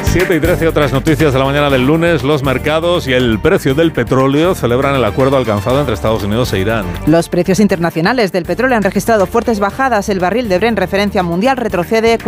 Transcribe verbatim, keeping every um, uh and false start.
siete y trece, otras noticias de la mañana del lunes. Los mercados y el precio del petróleo celebran el acuerdo alcanzado entre Estados Unidos e Irán. Los precios internacionales del petróleo han registrado fuertes bajadas. El barril de Brent, referencia mundial, retrocede